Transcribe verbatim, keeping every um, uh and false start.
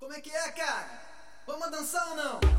Como é que é, cara? Vamos dançar ou não?